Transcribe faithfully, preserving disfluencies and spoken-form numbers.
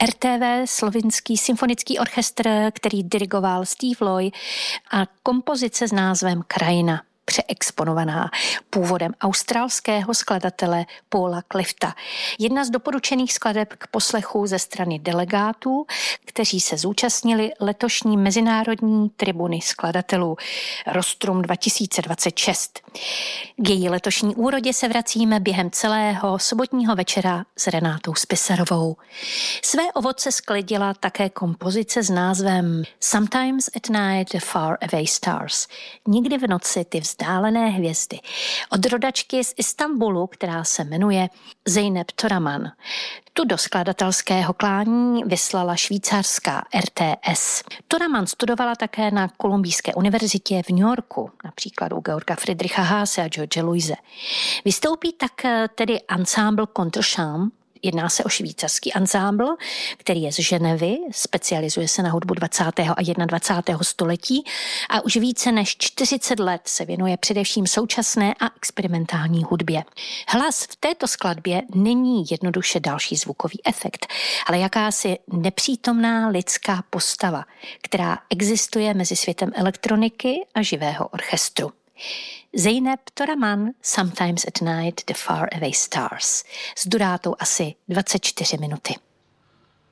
R T V, slovinský symfonický orchestr, který dirigoval Steve Loy, a kompozice s názvem Krajina, přeexponovaná, původem australského skladatele Paula Clifta. Jedna z doporučených skladeb k poslechu ze strany delegátů, kteří se zúčastnili letošní mezinárodní tribuny skladatelů Rostrum dva tisíce dvacet šest. K její letošní úrodě se vracíme během celého sobotního večera s Renátou Spisarovou. Své ovoce sklidila také kompozice s názvem Sometimes at Night the Far Away Stars. Nikdy v noci ty vzdálené hvězdy. Od rodačky z Istanbulu, která se jmenuje Zeynep Toraman. Tu do skladatelského klání vyslala švýcarská R T S. Toraman studovala také na Kolumbijské univerzitě v New Yorku, například u Georga Friedricha Haase a George Luise. Vystoupí tak tedy ensemble Contrechamp. Jedná se o švýcarský ansámbl, který je z Ženevy, specializuje se na hudbu dvacátého a dvacátého prvního století a už více než čtyřicet let se věnuje především současné a experimentální hudbě. Hlas v této skladbě není jednoduše další zvukový efekt, ale jakási nepřítomná lidská postava, která existuje mezi světem elektroniky a živého orchestru. Zeynep Toraman, Sometimes at Night the Far Away Stars, s durátou asi dvacet čtyři minuty.